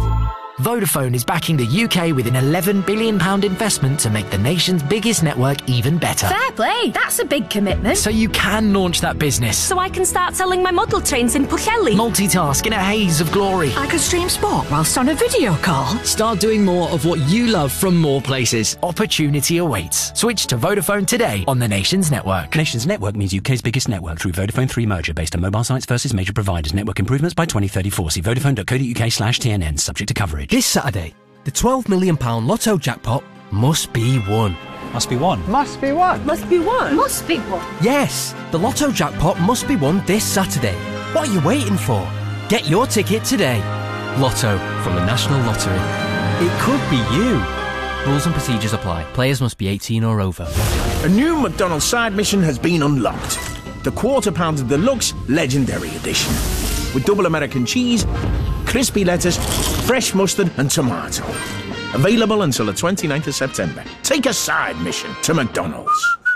Vodafone is backing the U K with an eleven billion pounds investment to make the nation's biggest network even better. Fair play, that's a big commitment. So you can launch that business. So I can start selling my model trains in Pwllheli. Multitask in a haze of glory. I could stream sport whilst on a video call. Start doing more of what you love from more places. Opportunity awaits. Switch to Vodafone today on the nation's network. Nation's network means U K's biggest network through Vodafone three merger based on mobile sites versus major providers. Network improvements by twenty thirty-four. See vodafone dot co dot uk slash T N N. Subject to coverage. This Saturday, the twelve million pounds lotto jackpot must be won. Must be won. Must be won. Must be won. Must be won. Yes, the lotto jackpot must be won this Saturday. What are you waiting for? Get your ticket today. Lotto from the National Lottery. It could be you. Rules and procedures apply. Players must be eighteen or over. A new McDonald's side mission has been unlocked. The Quarter Pounder Deluxe Legendary Edition. With double American cheese, crispy lettuce, fresh mustard and tomato. Available until the twenty-ninth of September. Take a side mission to McDonald's.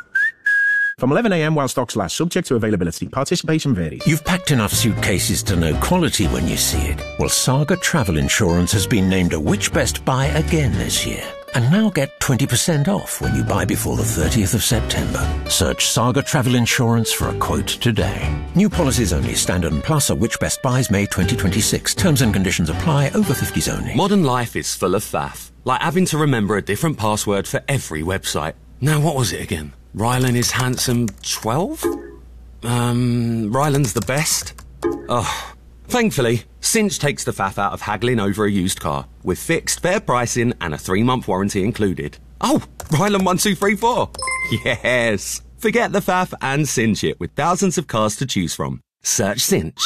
From eleven a m while stocks last, subject to availability. Participation varies. You've packed enough suitcases to know quality when you see it. Well, Saga Travel Insurance has been named a Which Best Buy again this year. And now get twenty percent off when you buy before the thirtieth of September. Search Saga Travel Insurance for a quote today. New policies only. Standard and Plus are Which Best Buys May twenty twenty-six. Terms and conditions apply. Over fifties only. Modern life is full of faff. Like having to remember a different password for every website. Now, what was it again? Rylan is handsome twelve? Um, Rylan's the best? Oh... Thankfully, Cinch takes the faff out of haggling over a used car, with fixed, fair pricing and a three-month warranty included. Oh, Rylan one two three four. Yes! Forget the faff and Cinch it with thousands of cars to choose from. Search Cinch.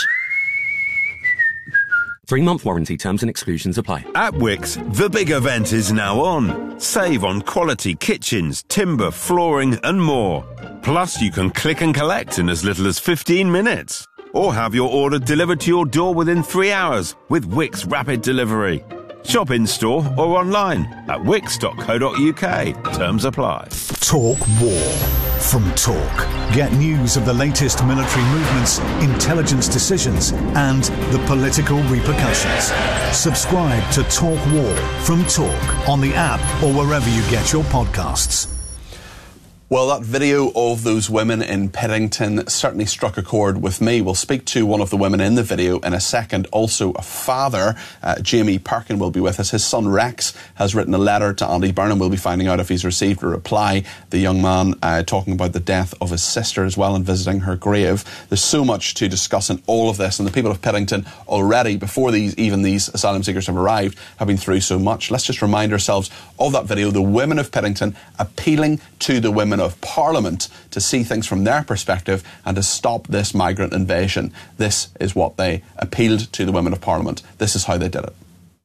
Three-month warranty terms and exclusions apply. At Wickes, the big event is now on. Save on quality kitchens, timber, flooring and more. Plus, you can click and collect in as little as fifteen minutes. Or have your order delivered to your door within three hours with Wix Rapid Delivery. Shop in-store or online at wix dot co dot uk. Terms apply. Talk War. From Talk. Get news of the latest military movements, intelligence decisions, and the political repercussions. Subscribe to Talk War from Talk on the app or wherever you get your podcasts. Well, that video of those women in Piddington certainly struck a chord with me. We'll speak to one of the women in the video in a second. Also, a father, uh, Jamie Perkin, will be with us. His son Rex has written a letter to Andy Burnham. We'll be finding out if he's received a reply. The young man uh, talking about the death of his sister as well and visiting her grave. There's so much to discuss in all of this, and the people of Piddington already, before these even these asylum seekers have arrived, have been through so much. Let's just remind ourselves of that video. The women of Piddington appealing to the women of Parliament to see things from their perspective and to stop this migrant invasion. This is what they appealed to the women of Parliament. This is how they did it.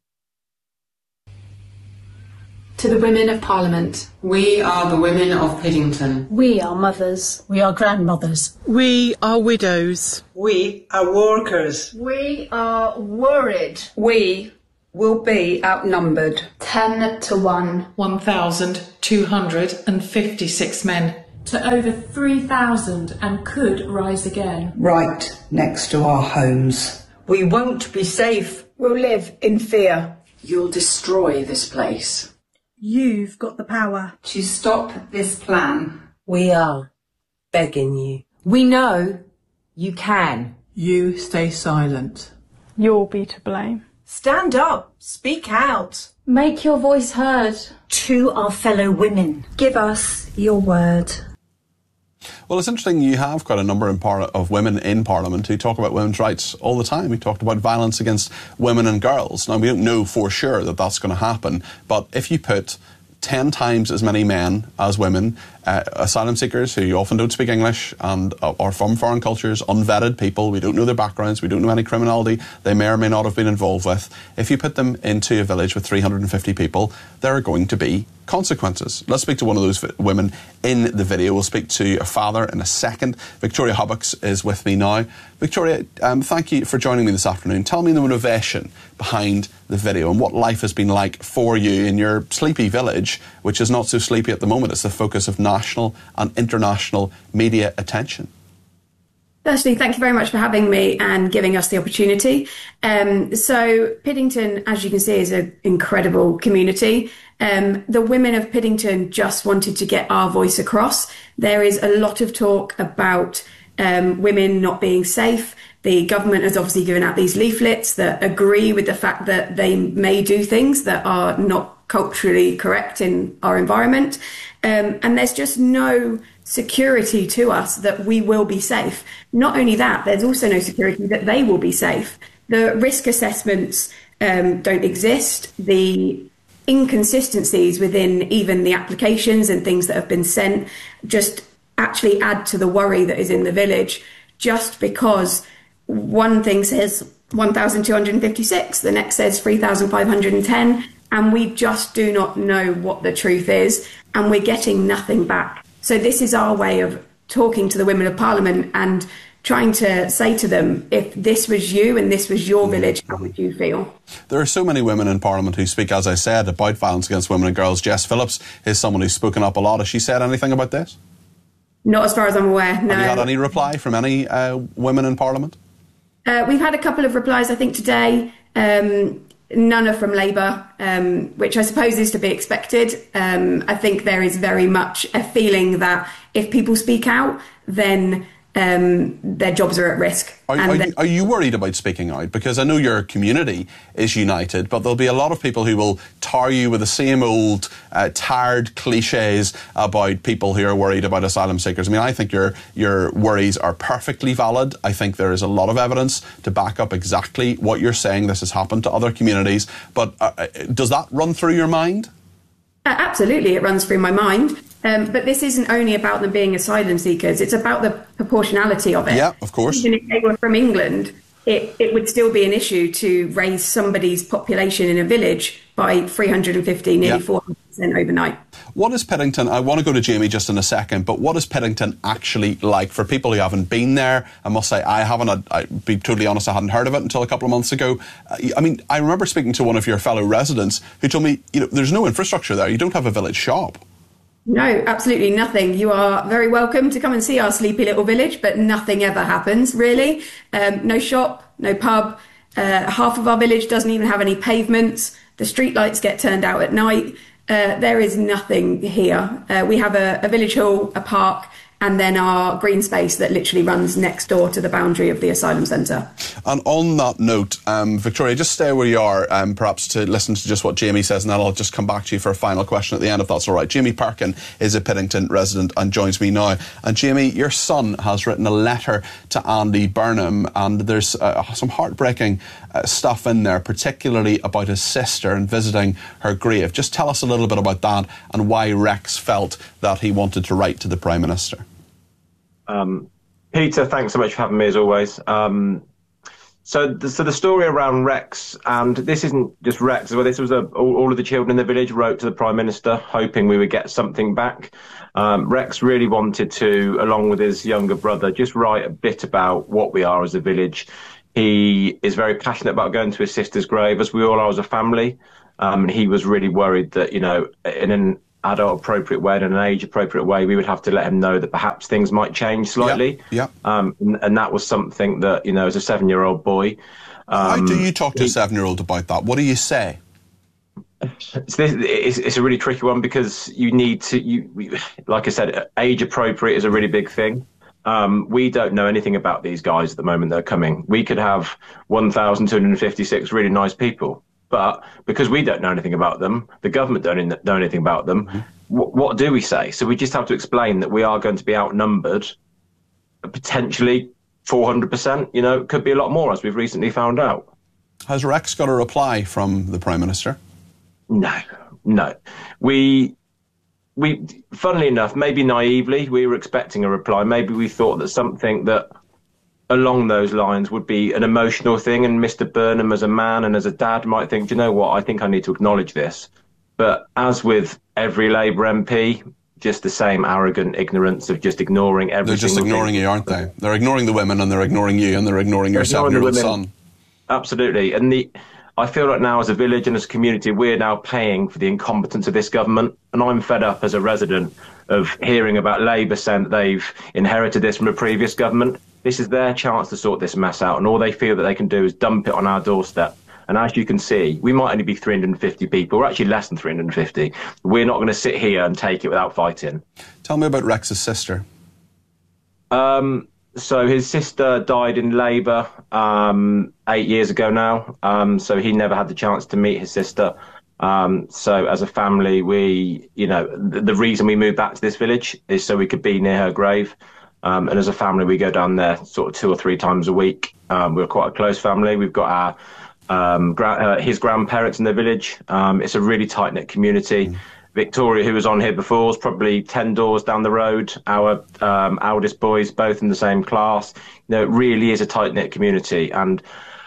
To the women of Parliament. We are the women of Piddington. We are mothers. We are grandmothers. We are widows. We are workers. We are worried. We will be outnumbered. Ten to one. one thousand two hundred fifty-six men. To over three thousand and could rise again. Right next to our homes. We won't be safe. We'll live in fear. You'll destroy this place. You've got the power to stop this plan. We are begging you. We know you can. You stay silent. You'll be to blame. Stand up. Speak out. Make your voice heard. To our fellow women. Give us your word. Well, it's interesting, you have quite a number in par- of women in Parliament who talk about women's rights all the time. We talked about violence against women and girls. Now, we don't know for sure that that's going to happen, but if you put ten times as many men as women, uh, asylum seekers who often don't speak English and uh, are from foreign cultures, unvetted people, we don't know their backgrounds, we don't know any criminality they may or may not have been involved with. If you put them into a village with three hundred fifty people, there are going to be consequences. Let's speak to one of those v- women in the video. We'll speak to a father in a second. Victoria Hubbocks is with me now. Victoria, um, thank you for joining me this afternoon. Tell me the motivation behind the video and what life has been like for you in your sleepy village, which is not so sleepy at the moment. It's the focus of national and international media attention. Firstly, thank you very much for having me and giving us the opportunity. Um, so Piddington, as you can see, is an incredible community. Um, the women of Piddington just wanted to get our voice across. There is a lot of talk about um, women not being safe. The government has obviously given out these leaflets that agree with the fact that they may do things that are not culturally correct in our environment. Um, and there's just no security to us that we will be safe. Not only that, there's also no security that they will be safe. The risk assessments um, don't exist. The inconsistencies within even the applications and things that have been sent just actually add to the worry that is in the village, just because one thing says one thousand two hundred fifty-six, the next says three thousand five hundred ten, and we just do not know what the truth is, and we're getting nothing back. So this is our way of talking to the women of Parliament and trying to say to them, if this was you and this was your village, how would you feel? There are so many women in Parliament who speak, as I said, about violence against women and girls. Jess Phillips is someone who's spoken up a lot. Has she said anything about this? Not as far as I'm aware, no. Have you had any reply from any uh, women in Parliament? Uh, we've had a couple of replies, I think, today. Um, none are from Labour, um, which I suppose is to be expected. Um, I think there is very much a feeling that if people speak out, then um, their jobs are at risk. Are, and are, then- you, are you worried about speaking out? Because I know your community is united, but there'll be a lot of people who will tar you with the same old uh, tired cliches about people who are worried about asylum seekers. I mean, I think your your worries are perfectly valid. I think there is a lot of evidence to back up exactly what you're saying. This has happened to other communities. But uh, does that run through your mind? Uh, absolutely, it runs through my mind. Um, but this isn't only about them being asylum seekers, it's about the proportionality of it. Yeah, of course. Even if they were from England, it, it would still be an issue to raise somebody's population in a village by three hundred fifty, nearly yeah. four hundred percent overnight. What is Piddington? I want to go to Jamie just in a second, but what is Piddington actually like for people who haven't been there? I must say, I haven't, I'd be totally honest, I hadn't heard of it until a couple of months ago. I mean, I remember speaking to one of your fellow residents who told me, you know, there's no infrastructure there. You don't have a village shop. No, absolutely nothing. You are very welcome to come and see our sleepy little village, but nothing ever happens, really. Um, no shop, no pub. Uh, half of our village doesn't even have any pavements. The streetlights get turned out at night. Uh, there is nothing here. Uh, we have a, a village hall, a park, and then our green space that literally runs next door to the boundary of the asylum centre. And on that note, um, Victoria, just stay where you are, um, perhaps to listen to just what Jamie says, and then I'll just come back to you for a final question at the end, if that's all right. Jamie Parkin is a Piddington resident and joins me now. And Jamie, your son has written a letter to Andy Burnham, and there's uh, some heartbreaking uh, stuff in there, particularly about his sister and visiting her grave. Just tell us a little bit about that and why Rex felt that he wanted to write to the Prime Minister. Um, Peter, thanks so much for having me as always. Um, so, the, so the story around Rex, and this isn't just Rex as well. This was a, all, all of the children in the village wrote to the Prime Minister, hoping we would get something back. Um, Rex really wanted to, along with his younger brother, just write a bit about what we are as a village. He is very passionate about going to his sister's grave, as we all are as a family. Um, and he was really worried that, you know, in an adult appropriate way, in an age appropriate way, we would have to let him know that perhaps things might change slightly. Yeah. yeah. Um, and, and that was something that, you know, as a seven-year-old boy. Um, How do you talk to he, a seven-year-old about that? What do you say? It's, it's, it's a really tricky one because you need to, you, like I said, age appropriate is a really big thing. Um, we don't know anything about these guys at the moment they're coming. We could have one thousand two hundred fifty-six really nice people. But because we don't know anything about them, the government don't know anything about them, mm-hmm. what, what do we say? So we just have to explain that we are going to be outnumbered, potentially four hundred percent. You know, it could be a lot more, as we've recently found out. Has Rex got a reply from the Prime Minister? No, no. We, we, funnily enough, maybe naively, we were expecting a reply. Maybe we thought that something that along those lines would be an emotional thing, and Mister Burnham as a man and as a dad might think, do you know what, I think I need to acknowledge this. But as with every Labour M P, just the same arrogant ignorance of just ignoring everything. They're just ignoring you, aren't they? They're ignoring the women, and they're ignoring you, and they're ignoring your seven-year-old son. Absolutely. And the, I feel like now as a village and as a community, we're now paying for the incompetence of this government. And I'm fed up as a resident of hearing about Labour saying that they've inherited this from a previous government. This is their chance to sort this mess out, and all they feel that they can do is dump it on our doorstep. And as you can see, we might only be three hundred fifty people. We're actually less than three hundred fifty. We're not going to sit here and take it without fighting. Tell me about Rex's sister. Um, so his sister died in labour um, eight years ago now. Um, so he never had the chance to meet his sister. Um, so as a family, we, you know, the, the reason we moved back to this village is so we could be near her grave. Um, and as a family, we go down there sort of two or three times a week. Um, we're quite a close family. We've got our um, gra- uh, his grandparents in the village. Um, it's a really tight-knit community. Mm. Victoria, who was on here before, was probably ten doors down the road. Our um, eldest boys, both in the same class. You know, it really is a tight-knit community. And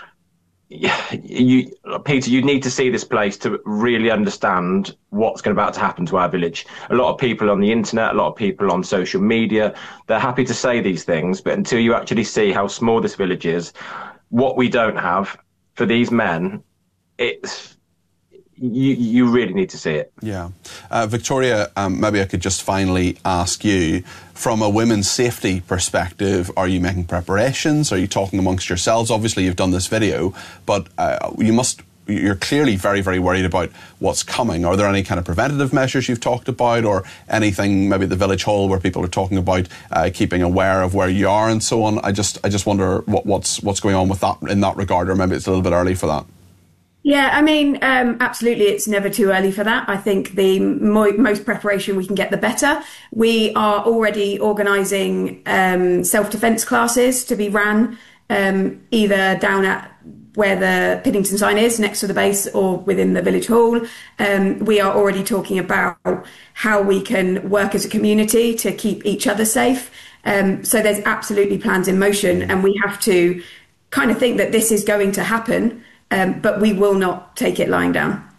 you, Peter, you need to see this place to really understand what's going about to happen to our village. A lot of people on the internet, a lot of people on social media, they're happy to say these things, but until you actually see how small this village is, what we don't have for these men, it's you you really need to see it. Yeah. Uh, Victoria, um, maybe I could just finally ask you, from a women's safety perspective, are you making preparations? Are you talking amongst yourselves? Obviously, you've done this video, but uh, you must, you're clearly very, very worried about what's coming. Are there any kind of preventative measures you've talked about, or anything maybe at the village hall where people are talking about uh, keeping aware of where you are and so on? I just I just wonder what, what's what's going on with that in that regard, or maybe it's a little bit early for that. Yeah, I mean, um, absolutely, it's never too early for that. I think the mo- most preparation we can get, the better. We are already organising um, self-defence classes to be ran um, either down at where the Piddington sign is, next to the base, or within the village hall. Um, we are already talking about how we can work as a community to keep each other safe. Um, so there's absolutely plans in motion, and we have to kind of think that this is going to happen. Um, but we will not take it lying down.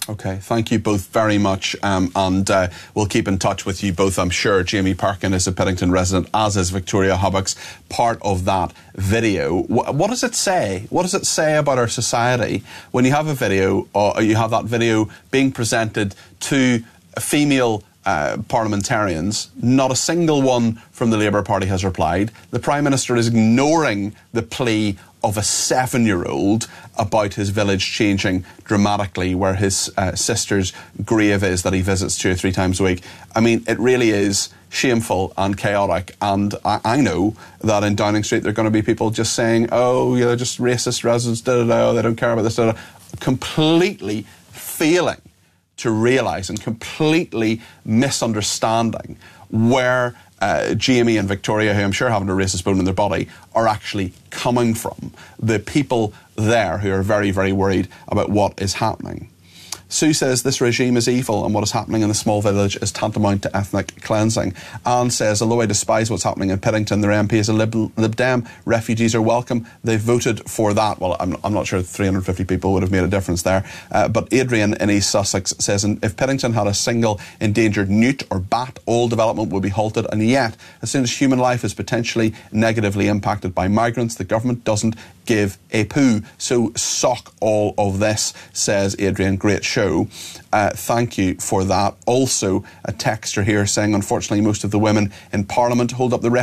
Okay, thank you both very much, um, and uh, we'll keep in touch with you both, I'm sure. Jamie Parkin is a Piddington resident, as is Victoria Hubbocks, part of that video. What, what does it say? What does it say about our society when you have a video, or you have that video being presented to female uh, parliamentarians? Not a single one from the Labour Party has replied. The Prime Minister is ignoring the plea of a seven-year-old about his village changing dramatically, where his uh, sister's grave is that he visits two or three times a week. I mean, it really is shameful and chaotic, and I, I know that in Downing Street there are going to be people just saying, oh, you know, just racist residents, da-da-da, they don't care about this, da-da. Completely failing to realise and completely misunderstanding where Uh, Jamie and Victoria, who I'm sure haven't a racist bone in their body, are actually coming from. The people there who are very, very worried about what is happening. Sue says this regime is evil and what is happening in the small village is tantamount to ethnic cleansing. Anne says, although I despise what's happening in Piddington, their M P is a Lib, Lib Dem. Refugees are welcome. They voted for that. Well, I'm, I'm not sure three hundred fifty people would have made a difference there. Uh, but Adrian in East Sussex says, if Piddington had a single endangered newt or bat, all development would be halted. And yet, as soon as human life is potentially negatively impacted by migrants, the government doesn't give a poo. So sock all of this, says Adrian. Great show. Uh, thank you for that. Also, a texter here saying, unfortunately, most of the women in Parliament hold up the